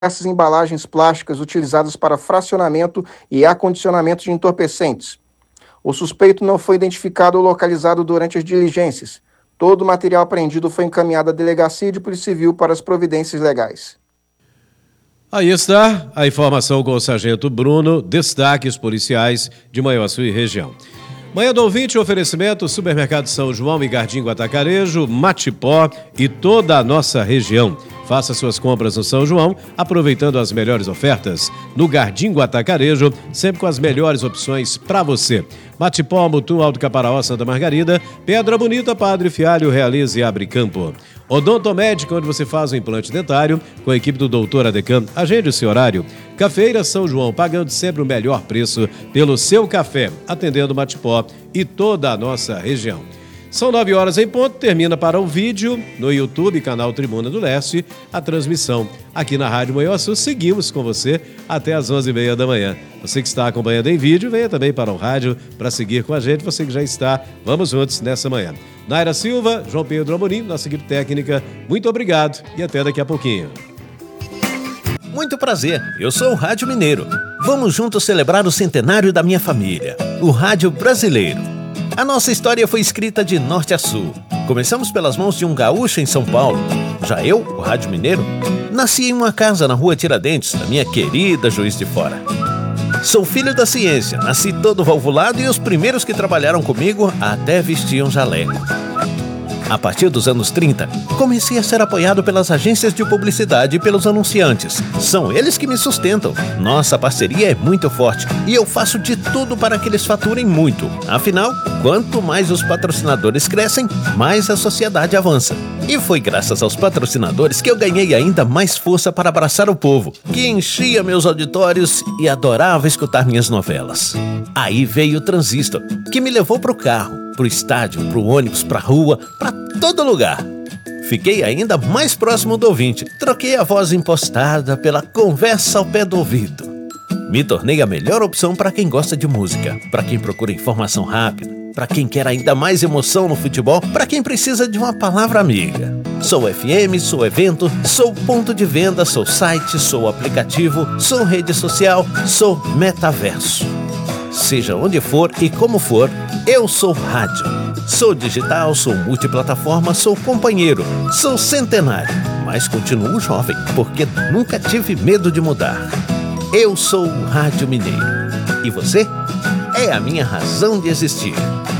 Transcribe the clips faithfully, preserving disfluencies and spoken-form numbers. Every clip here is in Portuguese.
diversas embalagens plásticas utilizadas para fracionamento e acondicionamento de entorpecentes. O suspeito não foi identificado ou localizado durante as diligências. Todo o material apreendido foi encaminhado à Delegacia de Polícia Civil para as providências legais. Aí está a informação com o Sargento Bruno, destaques policiais de Manhuaçu e região. Manhã do ouvinte, oferecimento, Supermercado São João e Gardingo Atacarejo, Matipó e toda a nossa região. Faça suas compras no São João, aproveitando as melhores ofertas. No Gardingo Atacarejo, sempre com as melhores opções para você. Matipó, Mutum, Alto Caparaó, Santa Margarida, Pedra Bonita, Padre Fialho, Realize e Abre Campo. Odontomédica, onde você faz o implante dentário, com a equipe do doutor Adecan. Agende o seu horário. Cafeira São João, pagando sempre o melhor preço pelo seu café, atendendo Matipó e toda a nossa região. São nove horas em ponto, termina para o vídeo no YouTube, canal Tribuna do Leste, a transmissão aqui na Rádio Manhuaçu. Seguimos com você até às onze e meia da manhã. Você que está acompanhando em vídeo, venha também para o rádio para seguir com a gente. Você que já está, vamos juntos nessa manhã. Naira Silva, João Pedro Amorim, nossa equipe técnica, muito obrigado e até daqui a pouquinho. Muito prazer, eu sou o Rádio Mineiro. Vamos juntos celebrar o centenário da minha família, o Rádio Brasileiro. A nossa história foi escrita de norte a sul. Começamos pelas mãos de um gaúcho em São Paulo. Já eu, o Rádio Mineiro, nasci em uma casa na rua Tiradentes, da minha querida Juiz de Fora. Sou filho da ciência, nasci todo valvulado e os primeiros que trabalharam comigo até vestiam jaleco. A partir dos anos trinta, comecei a ser apoiado pelas agências de publicidade e pelos anunciantes. São eles que me sustentam. Nossa parceria é muito forte e eu faço de tudo para que eles faturem muito. Afinal, quanto mais os patrocinadores crescem, mais a sociedade avança. E foi graças aos patrocinadores que eu ganhei ainda mais força para abraçar o povo, que enchia meus auditórios e adorava escutar minhas novelas. Aí veio o Transistor, que me levou pro carro, pro estádio, pro ônibus, pra rua, pra todo lugar. Fiquei ainda mais próximo do ouvinte. Troquei a voz impostada pela conversa ao pé do ouvido. Me tornei a melhor opção para quem gosta de música, para quem procura informação rápida, para quem quer ainda mais emoção no futebol, para quem precisa de uma palavra amiga. Sou F M, sou evento, sou ponto de venda, sou site, sou aplicativo, sou rede social, sou metaverso. Seja onde for e como for, eu sou rádio. Sou digital, sou multiplataforma, sou companheiro, sou centenário, mas continuo jovem, porque nunca tive medo de mudar. Eu sou o Rádio Mineiro. E você? É a minha razão de existir.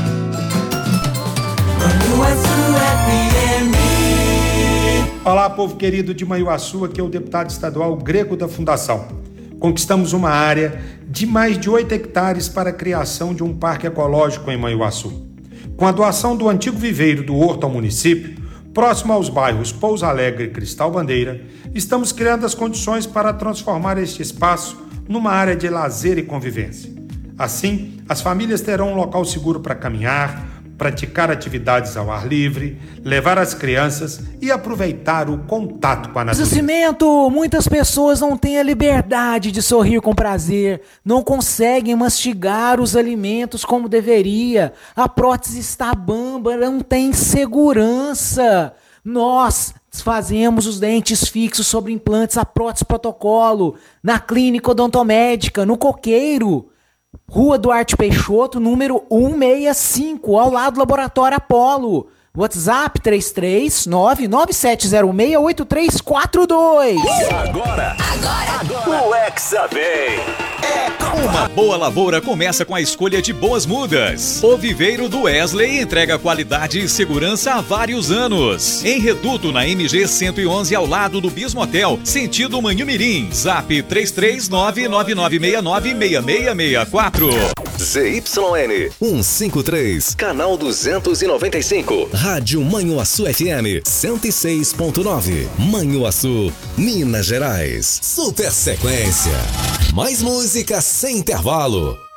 Olá, povo querido de Manhuaçu, aqui é o deputado estadual Grego da Fundação. Conquistamos uma área de mais de oito hectares para a criação de um parque ecológico em Manhuaçu. Com a doação do antigo viveiro do Horto ao município, próximo aos bairros Pouso Alegre e Cristal Bandeira, estamos criando as condições para transformar este espaço numa área de lazer e convivência. Assim, as famílias terão um local seguro para caminhar, praticar atividades ao ar livre, levar as crianças e aproveitar o contato com a natureza. Cimento, muitas pessoas não têm a liberdade de sorrir com prazer, não conseguem mastigar os alimentos como deveria, a prótese está bamba, não tem segurança. Nós fazemos os dentes fixos sobre implantes a prótese protocolo, na clínica odontomédica, no Coqueiro, Rua Duarte Peixoto, número cento e sessenta e cinco, ao lado do Laboratório Apolo. WhatsApp três três nove nove sete zero seis oito três quatro dois. Agora, agora, o Hexa vem. Uma boa lavoura começa com a escolha de boas mudas. O viveiro do Wesley entrega qualidade e segurança há vários anos. Em Reduto, na M G cento e onze, ao lado do Bismotel, sentido Manhumirim. Zap três três nove nove nove seis nove seis seis seis quatro. Z Y N cento e cinquenta e três, canal duzentos e noventa e cinco. Rádio Manhuaçu F M cento e seis ponto nove. Manhuaçu, Minas Gerais. Super sequência. Mais música sem intervalo.